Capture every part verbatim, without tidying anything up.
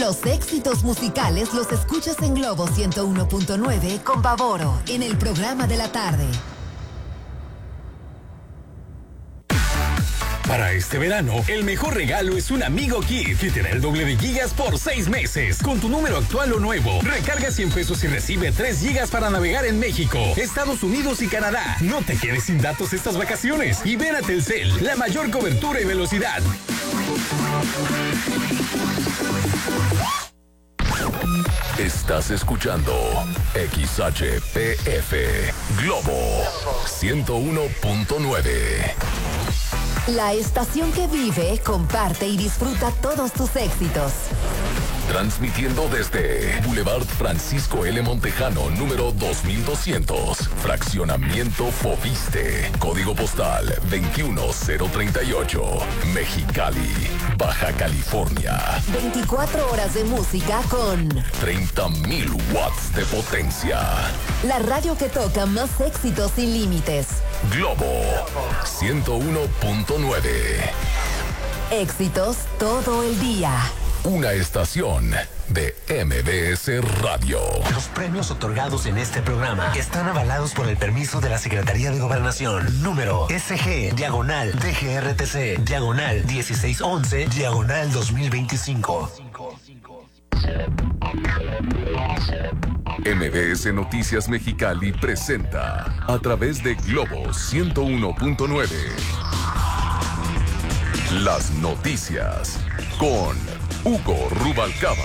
Los éxitos musicales los escuchas en Globo ciento uno punto nueve con Pavoro en el programa de la tarde. Para este verano, el mejor regalo es un Amigo Kit que te da el doble de gigas por seis meses. Con tu número actual o nuevo, recarga cien pesos y recibe tres gigas para navegar en México, Estados Unidos y Canadá. No te quedes sin datos estas vacaciones y ven a Telcel, la mayor cobertura y velocidad. Estás escuchando X H P F Globo ciento uno punto nueve. La estación que vive, comparte y disfruta todos tus éxitos. Transmitiendo desde Boulevard Francisco L. Montejano, número dos mil doscientos. Fraccionamiento Foviste. Código postal veintiuno cero treinta y ocho. Mexicali, Baja California. veinticuatro horas de música con treinta mil watts de potencia. La radio que toca más éxitos sin límites. Globo ciento uno punto nueve. Éxitos todo el día. Una estación de M B S Radio. Los premios otorgados en este programa están avalados por el permiso de la Secretaría de Gobernación. Número S G, diagonal, D G R T C, diagonal, dieciséis once, diagonal dos mil veinticinco. M B S Noticias Mexicali presenta a través de Globo ciento uno punto nueve las noticias con Hugo Rubalcaba.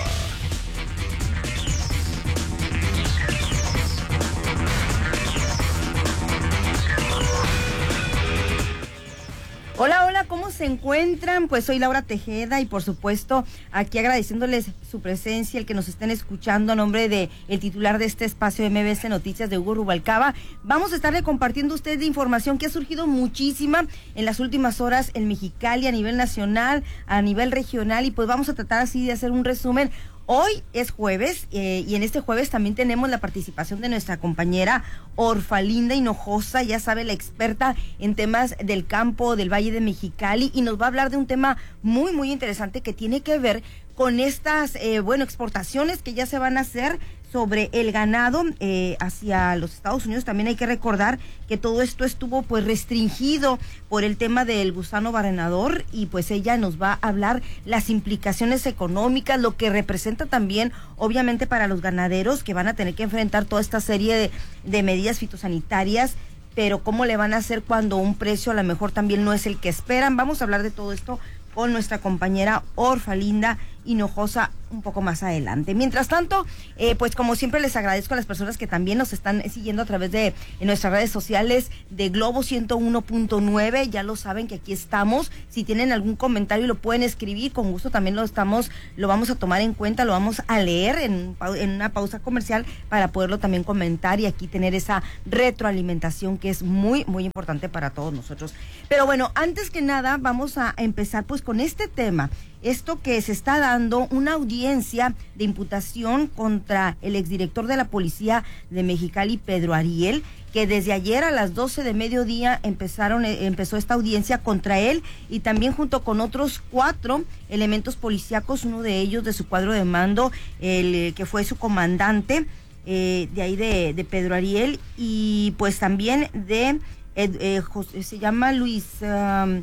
Hola, hola, ¿cómo se encuentran? Pues soy Laura Tejeda y por supuesto aquí agradeciéndoles su presencia, el que nos estén escuchando a nombre de el titular de este espacio de M B S Noticias de Hugo Rubalcaba. Vamos a estarle compartiendo a ustedes de información que ha surgido muchísima en las últimas horas en Mexicali, a nivel nacional, a nivel regional, y pues vamos a tratar así de hacer un resumen. Hoy es jueves eh, y en este jueves también tenemos la participación de nuestra compañera Orfalinda Hinojosa, ya sabe, la experta en temas del campo del Valle de Mexicali, y nos va a hablar de un tema muy, muy interesante que tiene que ver con estas, eh, bueno, exportaciones que ya se van a hacer sobre el ganado eh, hacia los Estados Unidos. También hay que recordar que todo esto estuvo pues restringido por el tema del gusano barrenador, y pues ella nos va a hablar las implicaciones económicas, lo que representa también obviamente para los ganaderos que van a tener que enfrentar toda esta serie de, de medidas fitosanitarias, pero cómo le van a hacer cuando un precio a lo mejor también no es el que esperan. Vamos a hablar de todo esto con nuestra compañera Orfalinda Hinojosa un poco más adelante. Mientras tanto, eh, pues como siempre les agradezco a las personas que también nos están siguiendo a través de en nuestras redes sociales de Globo ciento uno punto nueve. Ya lo saben que aquí estamos. Si tienen algún comentario lo pueden escribir, con gusto también lo estamos, lo vamos a tomar en cuenta, lo vamos a leer en, en una pausa comercial para poderlo también comentar y aquí tener esa retroalimentación que es muy, muy importante para todos nosotros. Pero bueno, antes que nada vamos a empezar pues con este tema. Esto que se está dando una audiencia de imputación contra el exdirector de la Policía de Mexicali, Pedro Ariel, que desde ayer a las doce de mediodía empezaron, eh, empezó esta audiencia contra él, y también junto con otros cuatro elementos policíacos, uno de ellos de su cuadro de mando, el eh, que fue su comandante, eh, de ahí de, de Pedro Ariel, y pues también de, eh, eh, José, se llama Luis, um,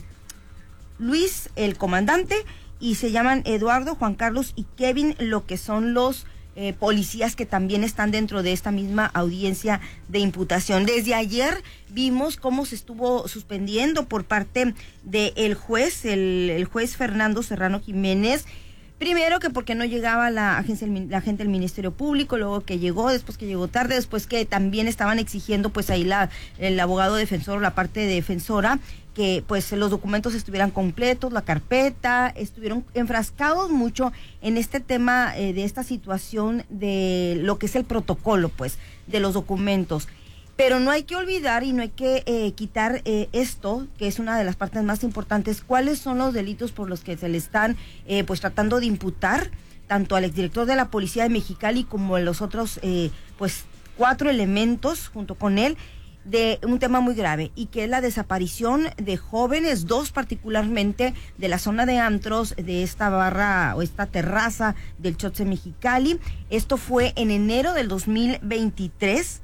Luis el comandante, y se llaman Eduardo, Juan Carlos y Kevin, lo que son los eh, policías que también están dentro de esta misma audiencia de imputación. Desde ayer vimos cómo se estuvo suspendiendo por parte del juez, el, el juez Fernando Serrano Jiménez. Primero que porque no llegaba la agencia, la gente del Ministerio Público, luego que llegó, después que llegó tarde, después que también estaban exigiendo pues ahí la, el abogado defensor, la parte defensora, que pues los documentos estuvieran completos, la carpeta, estuvieron enfrascados mucho en este tema eh, de esta situación de lo que es el protocolo pues de los documentos. Pero no hay que olvidar y no hay que eh, quitar eh, esto, que es una de las partes más importantes, cuáles son los delitos por los que se le están eh, pues tratando de imputar tanto al exdirector de la Policía de Mexicali como a los otros eh, pues cuatro elementos junto con él. de un tema muy grave, y que es la desaparición de jóvenes, dos particularmente, de la zona de antros de esta barra o esta terraza del Shots en Mexicali. Esto fue en enero del dos mil veintitrés,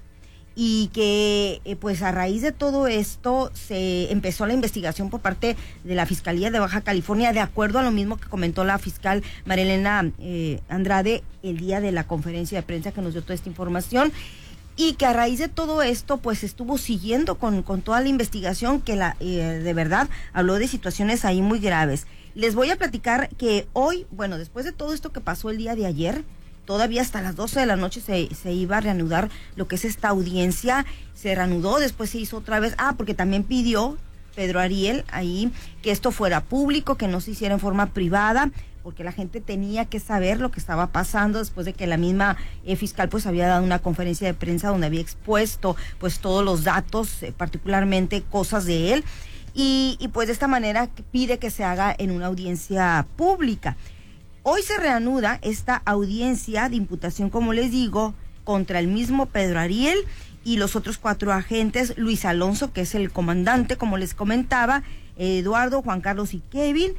y que eh, pues a raíz de todo esto se empezó la investigación por parte de la Fiscalía de Baja California, de acuerdo a lo mismo que comentó la fiscal Marilena eh, Andrade el día de la conferencia de prensa que nos dio toda esta información, y que a raíz de todo esto pues estuvo siguiendo con, con toda la investigación, que la eh, de verdad habló de situaciones ahí muy graves. Les voy a platicar que hoy, bueno, después de todo esto que pasó el día de ayer, todavía hasta las doce de la noche se, se iba a reanudar lo que es esta audiencia. Se reanudó, después se hizo otra vez. Ah, porque también pidió Pedro Ariel ahí que esto fuera público, que no se hiciera en forma privada, porque la gente tenía que saber lo que estaba pasando después de que la misma eh, fiscal pues había dado una conferencia de prensa donde había expuesto pues todos los datos, eh, particularmente cosas de él, y, y pues de esta manera pide que se haga en una audiencia pública. Hoy se reanuda esta audiencia de imputación, como les digo, contra el mismo Pedro Ariel y los otros cuatro agentes, Luis Alonso, que es el comandante, como les comentaba, Eduardo, Juan Carlos y Kevin,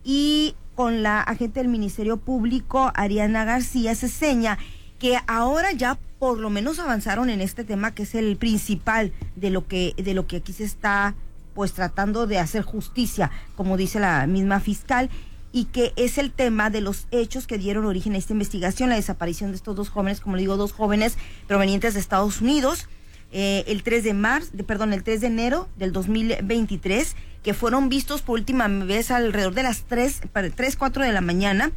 y con la agente del Ministerio Público, Ariana García Ceseña, que ahora ya por lo menos avanzaron en este tema, que es el principal de lo que, de lo que aquí se está pues tratando de hacer justicia, como dice la misma fiscal, y que es el tema de los hechos que dieron origen a esta investigación, la desaparición de estos dos jóvenes, como le digo, dos jóvenes provenientes de Estados Unidos, eh, el tres de marzo, de, perdón, el tres de enero del dos mil veintitrés, que fueron vistos por última vez alrededor de las tres, cuatro de la mañana,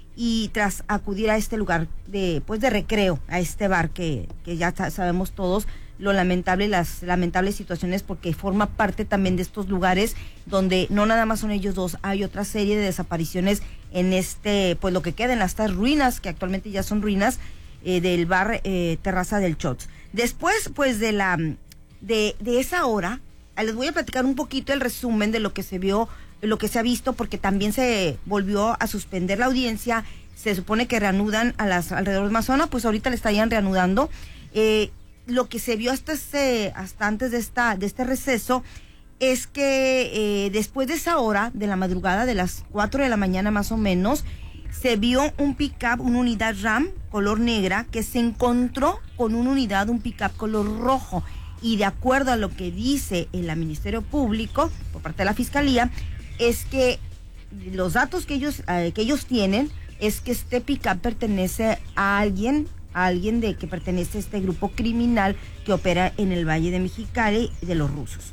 y tras acudir a este lugar de, pues de recreo, a este bar que, que ya sabemos todos lo lamentable, las lamentables situaciones, porque forma parte también de estos lugares donde no nada más son ellos dos, hay otra serie de desapariciones en este, pues lo que queda en estas ruinas, que actualmente ya son ruinas, eh, del bar eh, Terraza del Shots. Después, pues de la, de, de esa hora, les voy a platicar un poquito el resumen de lo que se vio, lo que se ha visto, porque también se volvió a suspender la audiencia. Se supone que reanudan a las alrededor de Mazona, pues ahorita le estarían reanudando. Eh, lo que se vio hasta este, hasta antes de esta, de este receso, es que eh, después de esa hora, de la madrugada, de las cuatro de la mañana más o menos, se vio un pick-up, una unidad RAM color negra, que se encontró con una unidad, un pick-up color rojo. Y de acuerdo a lo que dice el Ministerio Público, por parte de la Fiscalía, es que los datos que ellos, eh, que ellos tienen, es que este pick-up pertenece a alguien, a alguien de que pertenece a este grupo criminal que opera en el Valle de Mexicali de los rusos.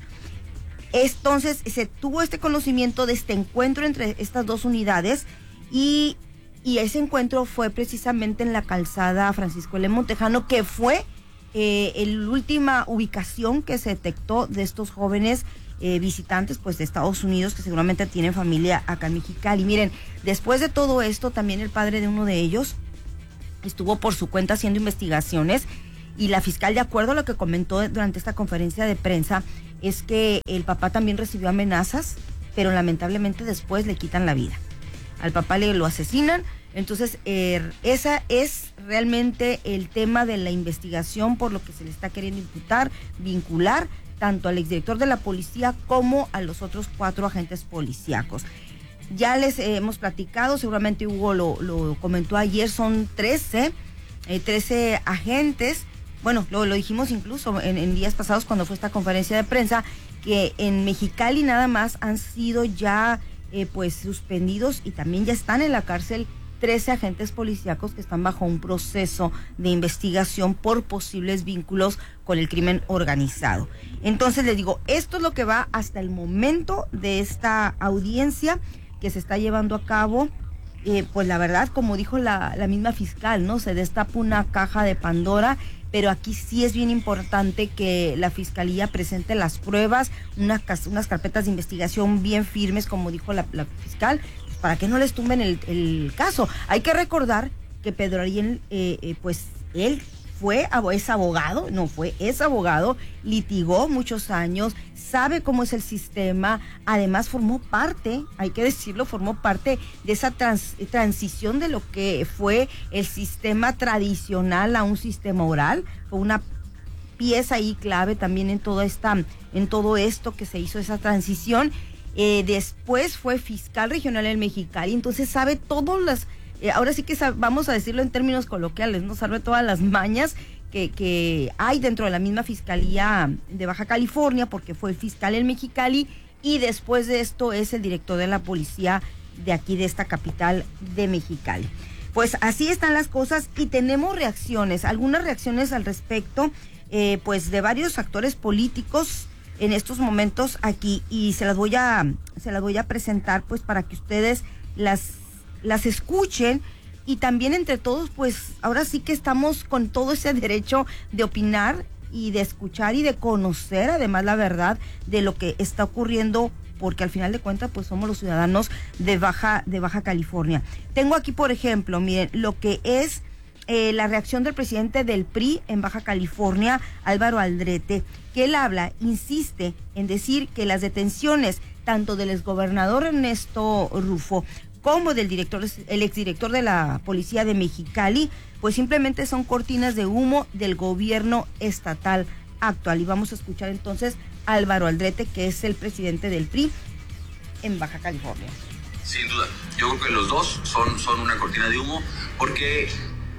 Entonces se tuvo este conocimiento de este encuentro entre estas dos unidades, y, y ese encuentro fue precisamente en la calzada Francisco L. Montejano, que fue eh, la última ubicación que se detectó de estos jóvenes eh, visitantes pues de Estados Unidos, que seguramente tienen familia acá en Mexicali. Miren, después de todo esto, también el padre de uno de ellos estuvo por su cuenta haciendo investigaciones, y la fiscal, de acuerdo a lo que comentó durante esta conferencia de prensa, es que el papá también recibió amenazas, pero lamentablemente después le quitan la vida. Al papá le lo asesinan. Entonces, eh, esa es realmente el tema de la investigación, por lo que se le está queriendo imputar, vincular tanto al exdirector de la policía como a los otros cuatro agentes policíacos. Ya les eh, hemos platicado, seguramente Hugo lo, lo comentó ayer, son trece, eh, trece agentes. Bueno, lo, lo dijimos incluso en, en días pasados cuando fue esta conferencia de prensa, que en Mexicali nada más han sido ya eh, pues suspendidos, y también ya están en la cárcel trece agentes policíacos que están bajo un proceso de investigación por posibles vínculos con el crimen organizado. Entonces les digo, esto es lo que va hasta el momento de esta audiencia que se está llevando a cabo. Eh, pues la verdad, como dijo la, la misma fiscal, ¿no? Se destapa una caja de Pandora, pero aquí sí es bien importante que la Fiscalía presente las pruebas, unas, unas carpetas de investigación bien firmes, como dijo la, la fiscal, pues para que no les tumben el, el caso. Hay que recordar que Pedro Ariel, eh, eh, pues él fue, es abogado, no fue, es abogado, litigó muchos años, sabe cómo es el sistema, además formó parte, hay que decirlo, formó parte de esa trans, transición de lo que fue el sistema tradicional a un sistema oral. Fue una pieza ahí clave también en toda esta, en todo esto que se hizo esa transición. Eh, después fue fiscal regional en Mexicali, entonces sabe todas las, eh, ahora sí que sabe, vamos a decirlo en términos coloquiales, ¿no? Sabe todas las mañas que, que hay dentro de la misma Fiscalía de Baja California, porque fue fiscal en Mexicali, y después de esto es el director de la policía de aquí, de esta capital de Mexicali. Pues así están las cosas y tenemos reacciones, algunas reacciones al respecto, eh, pues de varios actores políticos en estos momentos aquí, y se las voy a se las voy a presentar pues para que ustedes las las escuchen, y también entre todos pues ahora sí que estamos con todo ese derecho de opinar y de escuchar y de conocer además la verdad de lo que está ocurriendo, porque al final de cuentas pues somos los ciudadanos de Baja de Baja California. Tengo aquí, por ejemplo, miren lo que es Eh, la reacción del presidente del P R I en Baja California, Álvaro Aldrete, que él habla, insiste en decir que las detenciones tanto del exgobernador Ernesto Rufo como del director, el exdirector de la policía de Mexicali, pues simplemente son cortinas de humo del gobierno estatal actual. Y vamos a escuchar entonces a Álvaro Aldrete, que es el presidente del P R I en Baja California. Sin duda, yo creo que los dos son, son una cortina de humo, porque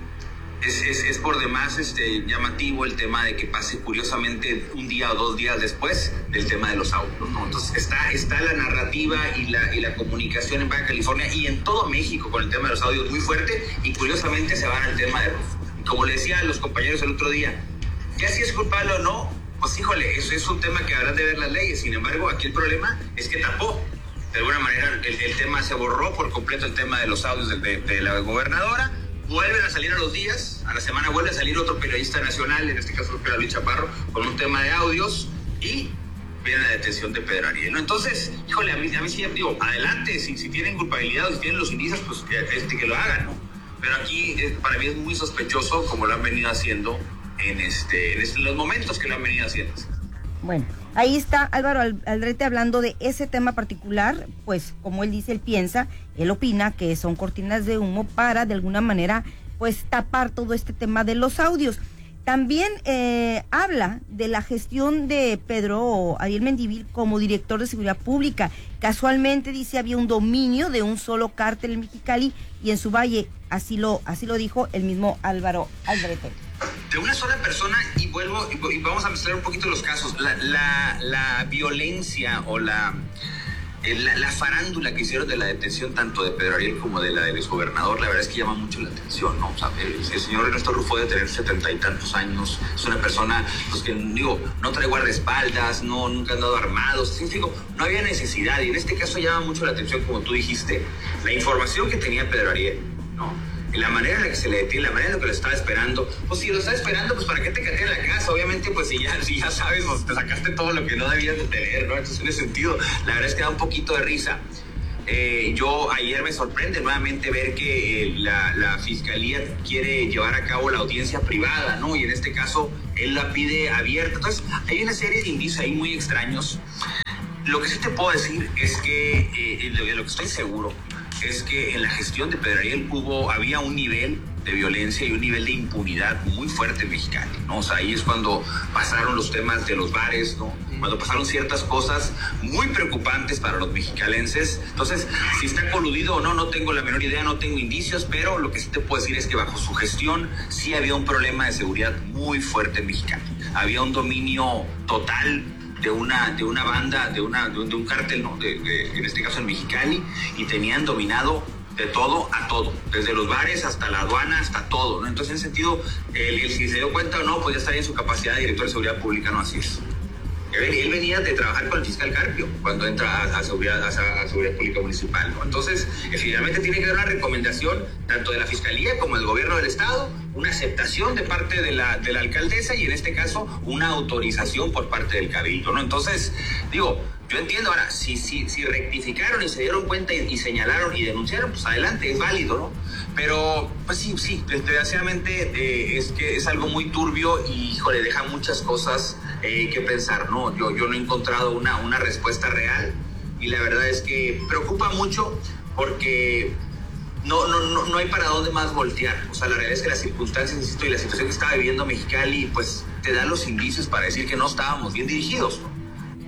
Es, es, es por demás este, llamativo el tema de que pase curiosamente un día o dos días después del tema de los autos, ¿no? Entonces está, está la narrativa y la, y la comunicación en Baja California y en todo México con el tema de los audios muy fuerte, y curiosamente se van al tema de Rufo. Como le decía a los compañeros el otro día, ya si es culpable o no, pues híjole, eso es un tema que habrán de ver las leyes. Sin embargo, aquí el problema es que tapó. De alguna manera el, el tema se borró por completo, el tema de los audios de, de, de la gobernadora. Vuelven a salir a los días, a la semana vuelve a salir otro periodista nacional, en este caso Pedro Luis Chaparro, con un tema de audios, y viene la detención de Pedro Ariel, ¿no? Entonces, híjole, a mí, a mí sí, digo, adelante, si, si tienen culpabilidad o si tienen los indicios, pues este, que lo hagan, ¿no? Pero aquí eh, para mí es muy sospechoso como lo han venido haciendo en, este, en este, los momentos que lo han venido haciendo. Bueno, ahí está Álvaro Aldrete hablando de ese tema particular, pues como él dice, él piensa, él opina que son cortinas de humo para de alguna manera pues tapar todo este tema de los audios. También eh, habla de la gestión de Pedro Ariel Mendívil como director de seguridad pública. Casualmente dice había un dominio de un solo cártel en Mexicali y en su valle, así lo, así lo dijo el mismo Álvaro Aldrete. De una sola persona, y vuelvo, y vamos a mezclar un poquito los casos, la, la, la violencia o la, la, la farándula que hicieron de la detención tanto de Pedro Ariel como de la del exgobernador, la verdad es que llama mucho la atención, ¿no? O sea, el, el señor Ernesto Rufo debe tener setenta y tantos años, es una persona, pues que, digo, no trae guardaespaldas, no, nunca han andado armados, sí, digo, no había necesidad, y en este caso llama mucho la atención, como tú dijiste, la información que tenía Pedro Ariel, ¿no? La manera en la que se le detiene, la manera en la que lo estaba esperando. Pues si lo está esperando, pues ¿para qué te quedaste en la casa? Obviamente, pues si ya, si ya sabes, pues, te sacaste todo lo que no debías de tener, ¿no? Entonces, en ese sentido, la verdad es que da un poquito de risa. Eh, yo ayer me sorprende nuevamente ver que eh, la, la Fiscalía quiere llevar a cabo la audiencia privada, ¿no? Y en este caso, él la pide abierta. Entonces, hay una serie de indicios ahí muy extraños. Lo que sí te puedo decir es que, eh, de lo que estoy seguro, es que en la gestión de Pedro Ariel hubo, había un nivel de violencia y un nivel de impunidad muy fuerte en Mexicali, ¿no? O sea, ahí es cuando pasaron los temas de los bares, ¿no? Cuando pasaron ciertas cosas muy preocupantes para los mexicalenses. Entonces, si está coludido o no, no tengo la menor idea, no tengo indicios, pero lo que sí te puedo decir es que bajo su gestión sí había un problema de seguridad muy fuerte en Mexicali. Había un dominio total de una de una banda, de una de un, de un cártel, ¿no? de, de, en este caso en Mexicali, y tenían dominado de todo a todo, desde los bares hasta la aduana, hasta todo, ¿no? Entonces, en ese sentido, el, el, si se dio cuenta o no, pues ya estaría en su capacidad de director de seguridad pública, no así es. Él venía de trabajar con el fiscal Carpio cuando entra a, a, seguridad, a, a seguridad pública municipal, ¿no? Entonces, finalmente tiene que haber una recomendación tanto de la Fiscalía como del gobierno del Estado, una aceptación de parte de la, de la alcaldesa y en este caso una autorización por parte del cabildo, ¿no? Entonces, digo, yo entiendo ahora, si, si, si rectificaron y se dieron cuenta y, y señalaron y denunciaron, pues adelante, es válido, ¿no? Pero, pues sí, sí, desgraciadamente eh, es que es algo muy turbio y, híjole, deja muchas cosas eh, que pensar, ¿no? Yo, yo no he encontrado una, una respuesta real y la verdad es que preocupa mucho porque no, no, no, no hay para dónde más voltear. O sea, la realidad es que las circunstancias, insisto, y la situación que estaba viviendo Mexicali, pues te da los indicios para decir que no estábamos bien dirigidos, ¿no?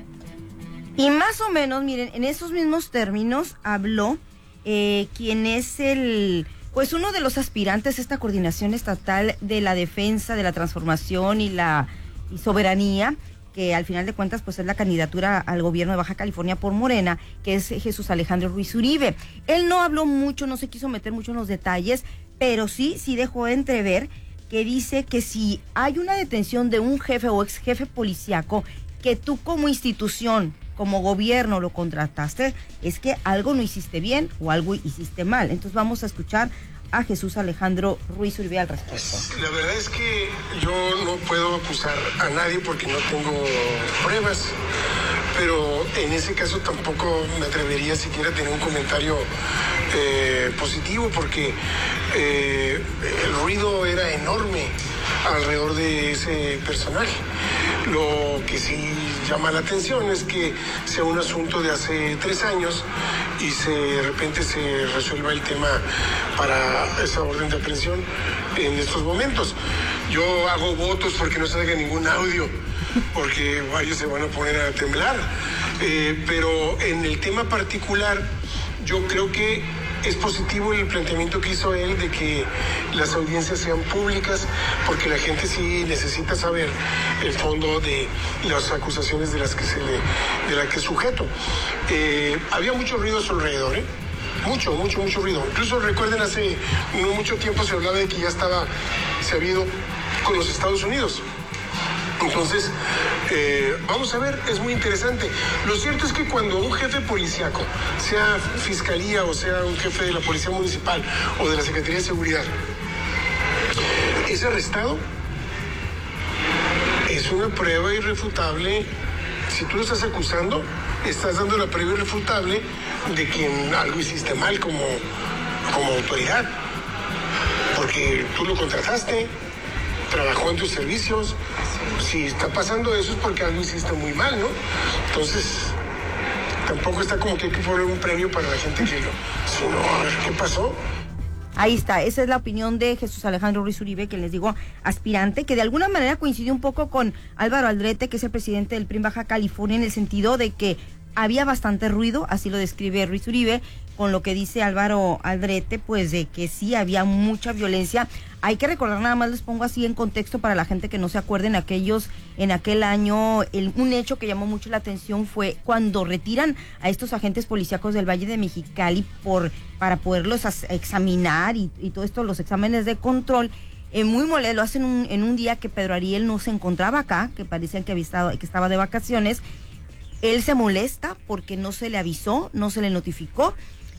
Y más o menos, miren, en esos mismos términos habló eh, quien es el, pues uno de los aspirantes a esta coordinación estatal de la defensa, de la transformación y la y soberanía, que al final de cuentas pues es la candidatura al gobierno de Baja California por Morena, que es Jesús Alejandro Ruiz Uribe. Él no habló mucho, no se quiso meter mucho en los detalles, pero sí, sí dejó entrever que dice que si hay una detención de un jefe o ex jefe policíaco, que tú como institución, como gobierno lo contrataste, es que algo no hiciste bien o algo hiciste mal. Entonces vamos a escuchar a Jesús Alejandro Ruiz Uribe al respecto. La verdad es que yo no puedo acusar a nadie porque no tengo pruebas, pero en ese caso tampoco me atrevería siquiera a tener un comentario eh, positivo porque eh, el ruido era enorme alrededor de ese personaje. Lo que sí llama la atención es que sea un asunto de hace tres años y se, de repente se resuelva el tema para esa orden de aprehensión en estos momentos. Yo hago votos porque no salga ningún audio, porque varios se van a poner a temblar. Eh, pero en el tema particular, yo creo que es positivo el planteamiento que hizo él de que las audiencias sean públicas, porque la gente sí necesita saber el fondo de las acusaciones de las que se le, de la que es sujeto. Eh, había mucho ruido a su alrededor, ¿eh? Mucho, mucho, mucho ruido. Incluso recuerden, hace no mucho tiempo se hablaba de que ya estaba, se había ido con los Estados Unidos. Entonces, eh, vamos a ver, es muy interesante. Lo cierto es que cuando un jefe policíaco, sea fiscalía o sea un jefe de la policía municipal o de la Secretaría de Seguridad, es arrestado, es una prueba irrefutable. Si tú lo estás acusando, estás dando la prueba irrefutable de que algo hiciste mal como, como autoridad, porque tú lo contrataste, trabajó en tus servicios. Si está pasando eso es porque algo hiciste muy mal, ¿no? Entonces, tampoco está como que hay que poner un premio para la gente que lo... Sino, a ver, ¿qué pasó? Ahí está, esa es la opinión de Jesús Alejandro Ruiz Uribe, que les digo, aspirante, que de alguna manera coincidió un poco con Álvaro Aldrete, que es el presidente del P R I en Baja California, en el sentido de que había bastante ruido, así lo describe Ruiz Uribe, con lo que dice Álvaro Aldrete, pues de que sí había mucha violencia. Hay que recordar, nada más les pongo así en contexto para la gente que no se acuerden, aquellos, en aquel año, el, un hecho que llamó mucho la atención fue cuando retiran a estos agentes policíacos del Valle de Mexicali por, para poderlos as, examinar y, y todo esto, los exámenes de control. Eh, muy molesto, lo hacen un, en un día que Pedro Ariel no se encontraba acá, que parecía que, había estado, que estaba de vacaciones. Él se molesta porque no se le avisó, no se le notificó,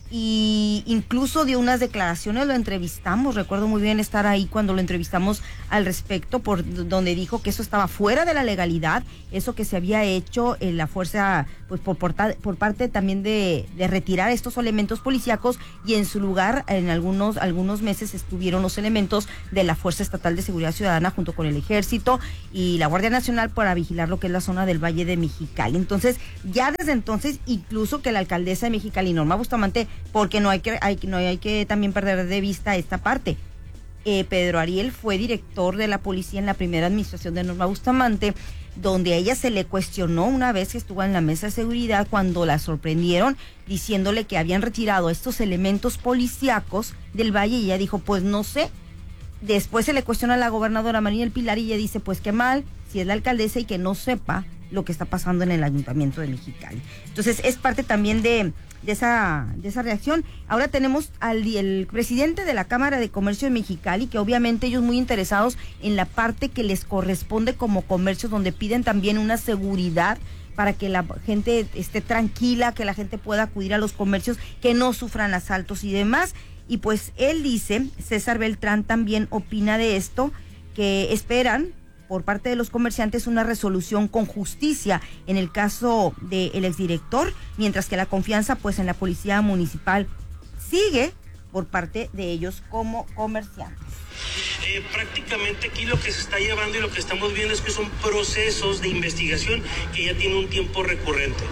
y incluso dio unas declaraciones, lo entrevistamos, recuerdo muy bien estar ahí cuando lo entrevistamos al respecto, por donde dijo que eso estaba fuera de la legalidad, eso que se había hecho en la fuerza, pues por, por, por parte también de, de retirar estos elementos policíacos, y en su lugar en algunos, algunos meses estuvieron los elementos de la Fuerza Estatal de Seguridad Ciudadana junto con el Ejército y la Guardia Nacional para vigilar lo que es la zona del Valle de Mexicali. Entonces, ya desde entonces, incluso que la alcaldesa de Mexicali, Norma Bustamante, porque no hay que, hay, no hay que también perder de vista esta parte. Eh, Pedro Ariel fue director de la policía en la primera administración de Norma Bustamante, donde a ella se le cuestionó una vez que estuvo en la mesa de seguridad cuando la sorprendieron diciéndole que habían retirado estos elementos policíacos del Valle, y ella dijo, pues no sé. Después se le cuestiona a la gobernadora María del Pilar y ella dice, pues qué mal, si es la alcaldesa y que no sepa lo que está pasando en el ayuntamiento de Mexicali. Entonces es parte también de, de esa de esa reacción. Ahora tenemos al el presidente de la Cámara de Comercio de Mexicali, que obviamente ellos muy interesados en la parte que les corresponde como comercio, donde piden también una seguridad para que la gente esté tranquila, que la gente pueda acudir a los comercios, que no sufran asaltos y demás. Y pues él dice, César Beltrán también opina de esto, que esperan por parte de los comerciantes una resolución con justicia en el caso del exdirector, mientras que la confianza pues en la policía municipal sigue por parte de ellos como comerciantes. Eh, prácticamente aquí lo que se está llevando y lo que estamos viendo es que son procesos de investigación que ya tienen un tiempo recurrente.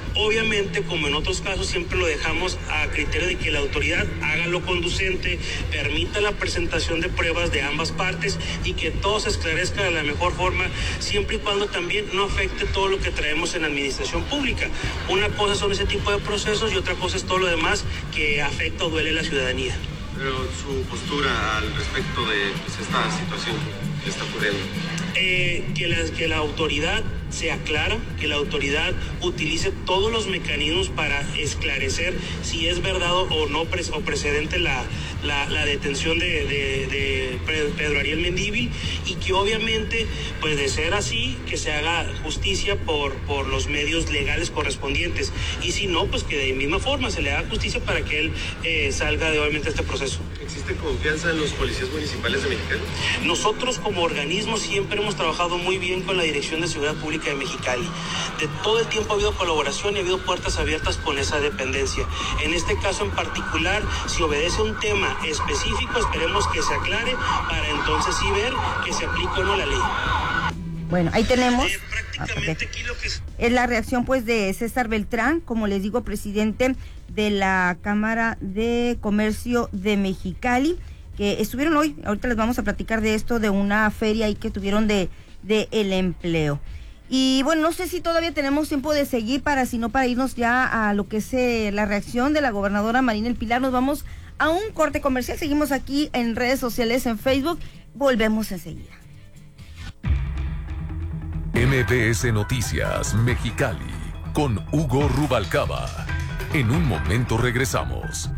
Obviamente, como en otros casos, siempre lo dejamos a criterio de que la autoridad haga lo conducente, permita la presentación de pruebas de ambas partes y que todo se esclarezca de la mejor forma, siempre y cuando también no afecte todo lo que traemos en la administración pública. Una cosa son ese tipo de procesos y otra cosa es todo lo demás que afecta o duele a la ciudadanía. Pero su postura al respecto de pues, esta situación que está ocurriendo. Eh, que, la, que la autoridad sea clara, que la autoridad utilice todos los mecanismos para esclarecer si es verdad o no pre, o precedente la, la, la detención de, de, de Pedro Ariel Mendívil, y que obviamente, pues de ser así, que se haga justicia por, por los medios legales correspondientes, y si no, pues que de misma forma se le haga justicia para que él eh, salga de obviamente este proceso. ¿Existe confianza en los policías municipales de Mexicali? Nosotros como organismo siempre hemos trabajado muy bien con la Dirección de Seguridad Pública de Mexicali. De todo el tiempo ha habido colaboración y ha habido puertas abiertas con esa dependencia. En este caso en particular, si obedece un tema específico, esperemos que se aclare para entonces sí ver que se aplique o no la ley. Bueno, ahí tenemos. Eh, prácticamente aquí lo que es... es la reacción pues de César Beltrán, como les digo, presidente de la Cámara de Comercio de Mexicali, que estuvieron hoy, ahorita les vamos a platicar de esto, de una feria ahí que tuvieron de, de el empleo. Y bueno, no sé si todavía tenemos tiempo de seguir para, si no, para irnos ya a lo que es eh, la reacción de la gobernadora Marina El Pilar. Nos vamos a un corte comercial, seguimos aquí en redes sociales, en Facebook, volvemos enseguida. M B S Noticias Mexicali con Hugo Rubalcaba. En un momento regresamos.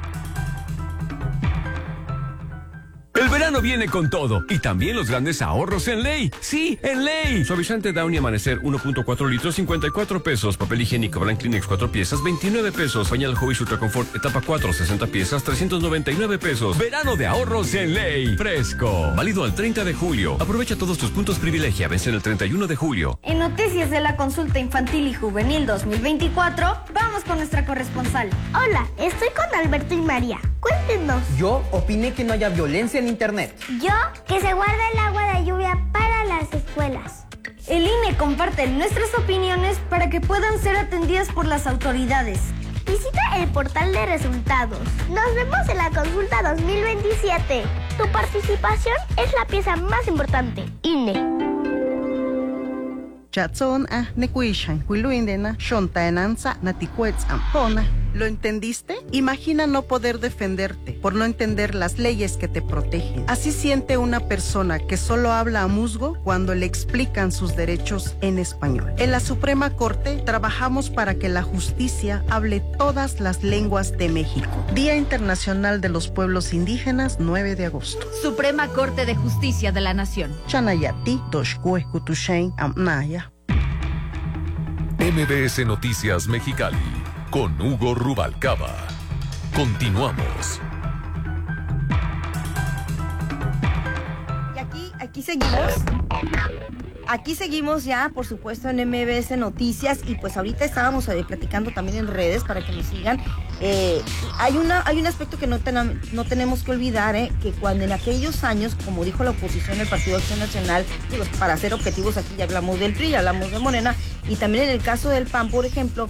El verano viene con todo y también los grandes ahorros en Ley. Sí, en Ley. Suavizante Downy Amanecer uno punto cuatro litros, cincuenta y cuatro pesos. Papel higiénico Brand Kleenex cuatro piezas, veintinueve pesos. Pañal Hobbies Ultra Confort etapa cuatro, sesenta piezas, trescientos noventa y nueve pesos. Verano de ahorros en Ley. Fresco. Válido al treinta de julio. Aprovecha todos tus puntos privilegia. Vence el treinta y uno de julio. En Noticias de la Consulta Infantil y Juvenil dos mil veinticuatro, vamos con nuestra corresponsal. Hola, estoy con Alberto y María. Cuéntenos. Yo opiné que no haya violencia en internet. Yo, que se guarde el agua de lluvia para las escuelas. El I N E comparte nuestras opiniones para que puedan ser atendidas por las autoridades. Visita el portal de resultados. Nos vemos en la consulta dos mil veintisiete. Tu participación es la pieza más importante. I N E. ¿Lo entendiste? Imagina no poder defenderte por no entender las leyes que te protegen. Así siente una persona que solo habla a musgo cuando le explican sus derechos en español. En la Suprema Corte trabajamos para que la justicia hable todas las lenguas de México. Día Internacional de los Pueblos Indígenas, nueve de agosto. Suprema Corte de Justicia de la Nación. Chanayati, Doshkue, Kutushain, Amnaya. M B S Noticias Mexicali con Hugo Rubalcaba. Continuamos. Y aquí, aquí seguimos. Aquí seguimos ya, por supuesto, en M B S Noticias, y pues ahorita estábamos eh, platicando también en redes para que nos sigan. Eh, hay una hay un aspecto que no, ten, no tenemos que olvidar, eh, que cuando en aquellos años, como dijo la oposición, el Partido Acción Nacional, digo, para ser objetivos aquí ya hablamos del P R I, ya hablamos de Morena, y también en el caso del P A N, por ejemplo,